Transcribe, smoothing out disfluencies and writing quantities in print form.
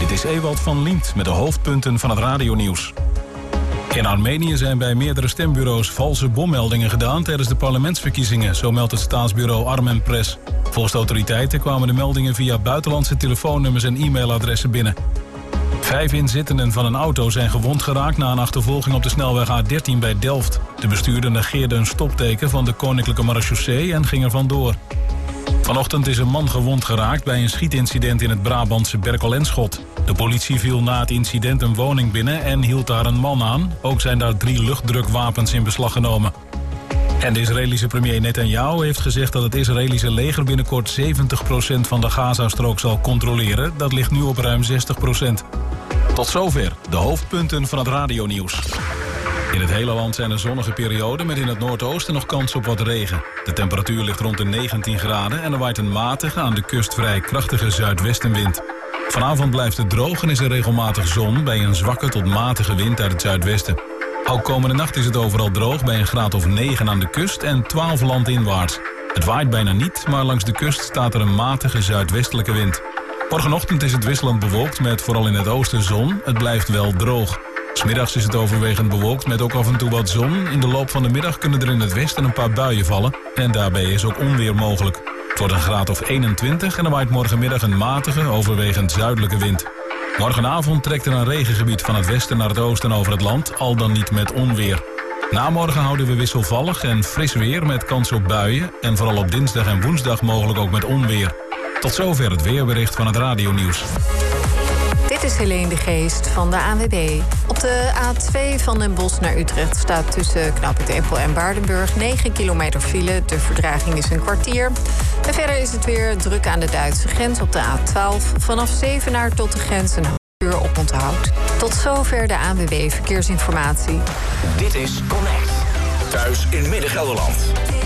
Dit is Ewald van Liemt met de hoofdpunten van het radionieuws. In Armenië zijn bij meerdere stembureaus valse bommeldingen gedaan tijdens de parlementsverkiezingen, zo meldt het staatsbureau Armen Press. Volgens de autoriteiten kwamen de meldingen via buitenlandse telefoonnummers en e-mailadressen binnen. 5 inzittenden van een auto zijn gewond geraakt na een achtervolging op de snelweg A13 bij Delft. De bestuurder negeerde een stopteken van de Koninklijke Marechaussee en ging er vandoor. Vanochtend is een man gewond geraakt bij een schietincident in het Brabantse Berkel-en-Schot. De politie viel na het incident een woning binnen en hield daar een man aan. Ook zijn daar 3 luchtdrukwapens in beslag genomen. En de Israëlische premier Netanyahu heeft gezegd dat het Israëlische leger binnenkort 70% van de Gazastrook zal controleren. Dat ligt nu op ruim 60%. Tot zover de hoofdpunten van het radionieuws. In het hele land zijn er zonnige perioden met in het noordoosten nog kans op wat regen. De temperatuur ligt rond de 19 graden en er waait een matige, aan de kust vrij krachtige zuidwestenwind. Vanavond blijft het droog en is er regelmatig zon bij een zwakke tot matige wind uit het zuidwesten. Ook komende nacht is het overal droog bij een graad of 9 aan de kust en 12 landinwaarts. Het waait bijna niet, maar langs de kust staat er een matige zuidwestelijke wind. Morgenochtend is het wisselend bewolkt met vooral in het oosten zon. Het blijft wel droog. 's Middags is het overwegend bewolkt met ook af en toe wat zon. In de loop van de middag kunnen er in het westen een paar buien vallen. En daarbij is ook onweer mogelijk. Het wordt een graad of 21 en er waait morgenmiddag een matige, overwegend zuidelijke wind. Morgenavond trekt er een regengebied van het westen naar het oosten over het land, al dan niet met onweer. Na morgen houden we wisselvallig en fris weer met kans op buien. En vooral op dinsdag en woensdag mogelijk ook met onweer. Tot zover het weerbericht van het radionieuws. Dit is Helene de Geest van de ANWB. Op de A2 van Den Bosch naar Utrecht staat tussen knooppunt Empel en Baardenburg 9 kilometer file. De verdraging is een kwartier. En verder is het weer druk aan de Duitse grens op de A12. Vanaf Zevenaar tot de grens een half uur op onthoud. Tot zover de ANWB Verkeersinformatie. Dit is Connect. Thuis in Midden-Gelderland.